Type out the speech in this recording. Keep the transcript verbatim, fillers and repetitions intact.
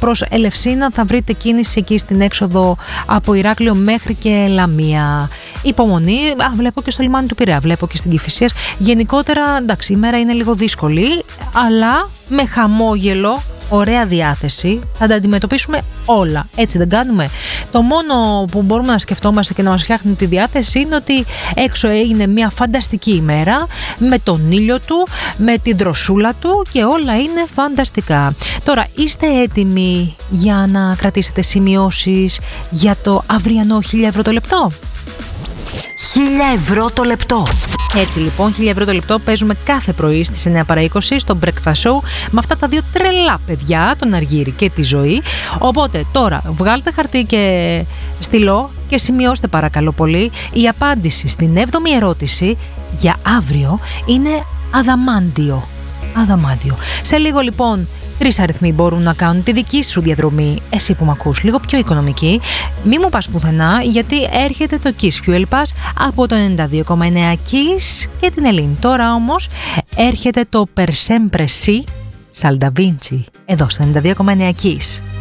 προς Ελευσίνα θα βρείτε κίνηση εκεί στην έξοδο από Ηράκλειο μέχρι και Λαμία. Υπομονή, α, βλέπω και στο λιμάνι του Πειραιά, βλέπω και στην Κηφισίας. Γενικότερα, εντάξει, η μέρα είναι λίγο δύσκολη, αλλά με χαμόγελο, ωραία διάθεση, θα τα αντιμετωπίσουμε όλα. Έτσι δεν κάνουμε? Το μόνο που μπορούμε να σκεφτόμαστε και να μας φτιάχνει τη διάθεση είναι ότι έξω είναι μια φανταστική ημέρα, με τον ήλιο του, με την δροσούλα του και όλα είναι φανταστικά. Τώρα, είστε έτοιμοι για να κρατήσετε σημειώσεις για το αυριανό χίλια ευρώ το λεπτό? χίλια ευρώ το λεπτό. Έτσι λοιπόν, χίλια ευρώ το λεπτό παίζουμε κάθε πρωί στις εννιά παρά είκοσι στο Breakfast Show με αυτά τα δύο τρελά παιδιά, τον Αργύρη και τη Ζωή. Οπότε τώρα βγάλτε χαρτί και στυλό και σημειώστε παρακαλώ πολύ. Η απάντηση στην έβδομη ερώτηση για αύριο είναι αδαμάντιο. Αδαμάντιο. Σε λίγο λοιπόν τρεις αριθμοί μπορούν να κάνουν τη δική σου διαδρομή, εσύ που μ' ακούς, λίγο πιο οικονομική. Μη μου πας πουθενά, γιατί έρχεται το Kiss Fuel Pass από το ενενήντα δύο κόμμα εννέα Kiss και την Ελλήνη. Τώρα όμως έρχεται το Per Sempre Si Salda Vinci εδώ στο ενενήντα δύο κόμμα εννέα Kiss.